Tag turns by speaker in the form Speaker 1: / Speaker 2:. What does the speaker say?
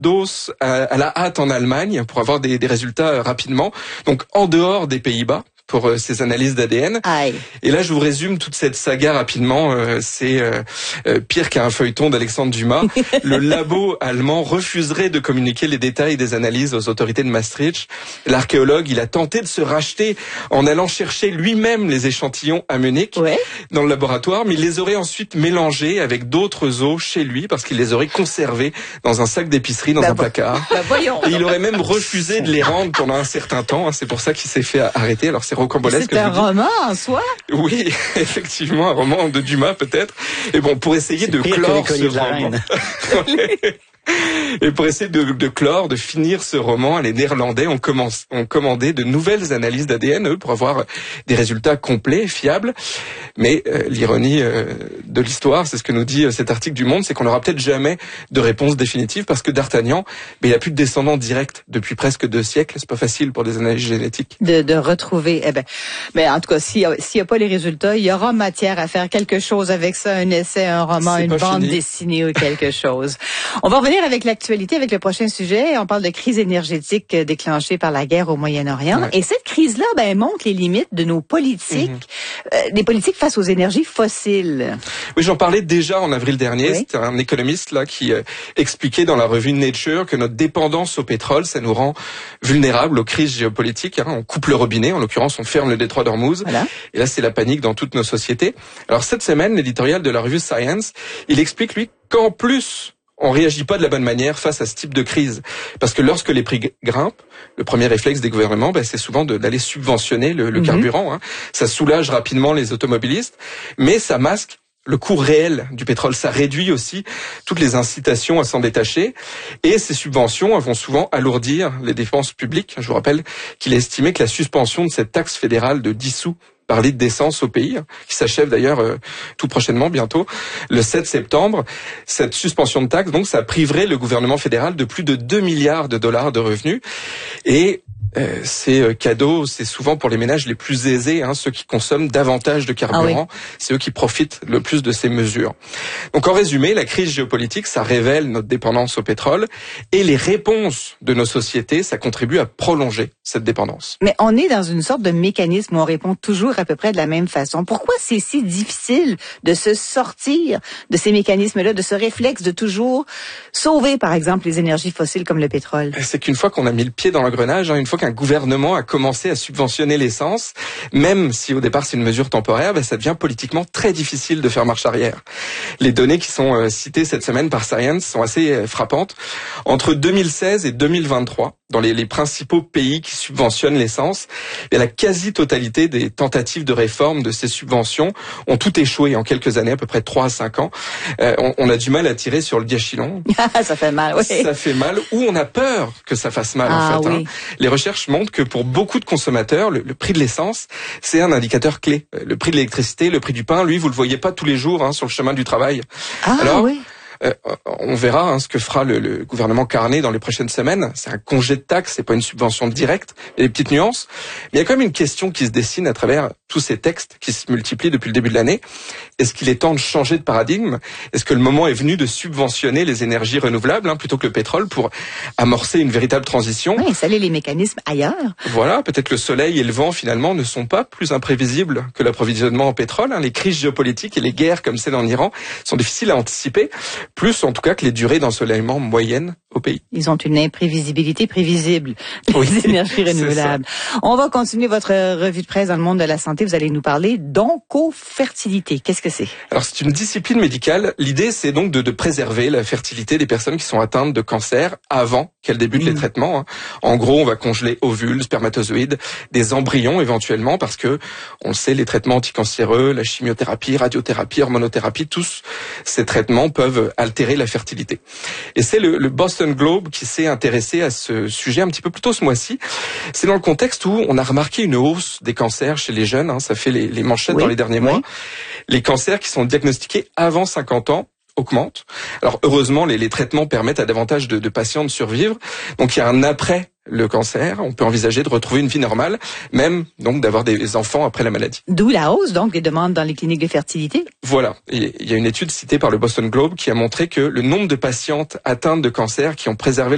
Speaker 1: dose à la hâte en Allemagne pour avoir des résultats rapidement. Donc en dehors des Pays-Bas pour ces analyses d'ADN.
Speaker 2: Aïe.
Speaker 1: Et là, je vous résume toute cette saga rapidement. C'est pire qu'un feuilleton d'Alexandre Dumas. Le labo allemand refuserait de communiquer les détails des analyses aux autorités de Maastricht. L'archéologue, il a tenté de se racheter en allant chercher lui-même les échantillons à Munich dans le laboratoire, mais il les aurait ensuite mélangés avec d'autres os chez lui parce qu'il les aurait conservés dans un sac d'épicerie dans un placard.
Speaker 2: Voyons.
Speaker 1: Et il aurait même refusé de les rendre pendant un certain temps. C'est pour ça qu'il s'est fait arrêter. Alors c'est rocambolesque.
Speaker 2: C'est un roman en soi?
Speaker 1: Oui, effectivement, un roman de Dumas peut-être. Et bon, pour essayer de clore ce roman. Et pour essayer de finir ce roman, les Néerlandais ont commandé de nouvelles analyses d'ADN, pour avoir des résultats complets, fiables. Mais l'ironie de l'histoire, c'est ce que nous dit cet article du Monde, c'est qu'on n'aura peut-être jamais de réponse définitive parce que D'Artagnan, il n'a plus de descendants directs depuis presque 2 siècles. C'est pas facile pour des analyses génétiques.
Speaker 2: De retrouver. Mais en tout cas, s'il y a pas les résultats, il y aura matière à faire quelque chose avec ça, un essai, un roman, une bande dessinée ou quelque chose. On va revenir avec l'actualité, avec le prochain sujet. On parle de crise énergétique déclenchée par la guerre au Moyen-Orient. Et cette crise-là, montre les limites de nos politiques, des politiques face aux énergies fossiles.
Speaker 1: Oui, j'en parlais déjà en avril dernier. C'était un économiste là qui expliquait dans la revue Nature que notre dépendance au pétrole, ça nous rend vulnérables aux crises géopolitiques. On coupe le robinet, en l'occurrence, on ferme le détroit d'Ormuz. Voilà. Et là, c'est la panique dans toutes nos sociétés. Alors cette semaine, l'éditorial de la revue Science, il explique lui qu'en plus on réagit pas de la bonne manière face à ce type de crise. Parce que lorsque les prix grimpent, le premier réflexe des gouvernements, c'est souvent d'aller subventionner le carburant. Ça soulage rapidement les automobilistes, mais ça masque le coût réel du pétrole. Ça réduit aussi toutes les incitations à s'en détacher. Et ces subventions vont souvent alourdir les dépenses publiques. Je vous rappelle qu'il est estimé que la suspension de cette taxe fédérale de 10 sous par litre d'essence au pays, qui s'achève d'ailleurs tout prochainement, bientôt, le 7 septembre. Cette suspension de taxe, donc, ça priverait le gouvernement fédéral de plus de 2 milliards de dollars de revenus. Et ces cadeaux, c'est souvent pour les ménages les plus aisés, ceux qui consomment davantage de carburant. C'est eux qui profitent le plus de ces mesures. Donc en résumé, la crise géopolitique, ça révèle notre dépendance au pétrole et les réponses de nos sociétés, ça contribue à prolonger cette dépendance.
Speaker 2: Mais on est dans une sorte de mécanisme où on répond toujours à peu près de la même façon. Pourquoi c'est si difficile de se sortir de ces mécanismes-là, de ce réflexe de toujours sauver, par exemple, les énergies fossiles comme le pétrole?
Speaker 1: C'est qu'une fois qu'on a mis le pied dans l'engrenage, une fois qu'un gouvernement a commencé à subventionner l'essence, même si au départ c'est une mesure temporaire, ça devient politiquement très difficile de faire marche arrière. Les données qui sont citées cette semaine par Science sont assez frappantes. Entre 2016 et 2023, dans les principaux pays qui subventionnent l'essence, la quasi-totalité des tentatives de réforme de ces subventions ont toutes échoué en quelques années, à peu près 3 à 5 ans. On a du mal à tirer sur le diachylon.
Speaker 2: Ça fait mal, oui.
Speaker 1: Ça fait mal, ou on a peur que ça fasse mal, en fait.
Speaker 2: Oui.
Speaker 1: Les recherches montrent que pour beaucoup de consommateurs, le prix de l'essence, c'est un indicateur clé. Le prix de l'électricité, le prix du pain, lui, vous le voyez pas tous les jours sur le chemin du travail. Alors,
Speaker 2: oui.
Speaker 1: On verra ce que fera le gouvernement Carnet dans les prochaines semaines. C'est un congé de taxes, c'est pas une subvention directe. Il y a des petites nuances. Mais il y a quand même une question qui se dessine à travers tous ces textes qui se multiplient depuis le début de l'année. Est-ce qu'il est temps de changer de paradigme? Est-ce que le moment est venu de subventionner les énergies renouvelables plutôt que le pétrole pour amorcer une véritable transition?
Speaker 2: Oui, installer les mécanismes ailleurs.
Speaker 1: Voilà, peut-être le soleil et le vent finalement ne sont pas plus imprévisibles que l'approvisionnement en pétrole. Les crises géopolitiques et les guerres comme celle en Iran sont difficiles à anticiper. Plus en tout cas que les durées d'ensoleillement moyennes au pays.
Speaker 2: Ils ont une imprévisibilité prévisible des énergies renouvelables. On va continuer votre revue de presse dans le monde de la santé. Vous allez nous parler d'oncofertilité. Qu'est-ce que c'est?
Speaker 1: Alors c'est une discipline médicale. L'idée c'est donc de préserver la fertilité des personnes qui sont atteintes de cancer avant qu'elles débutent les traitements. En gros, on va congeler ovules, spermatozoïdes, des embryons éventuellement parce que on le sait, les traitements anticancéreux, la chimiothérapie, radiothérapie, hormonothérapie, tous ces traitements peuvent altérer la fertilité. Et c'est le Boston Globe qui s'est intéressé à ce sujet un petit peu plus tôt ce mois-ci. C'est dans le contexte où on a remarqué une hausse des cancers chez les jeunes. Ça fait les manchettes dans les derniers mois. Les cancers qui sont diagnostiqués avant 50 ans augmentent. Alors heureusement, les traitements permettent à davantage de patients de survivre. Donc il y a un après le cancer, on peut envisager de retrouver une vie normale, même donc d'avoir des enfants après la maladie.
Speaker 2: D'où la hausse donc des demandes dans les cliniques de fertilité.
Speaker 1: Voilà, il y a une étude citée par le Boston Globe qui a montré que le nombre de patientes atteintes de cancer qui ont préservé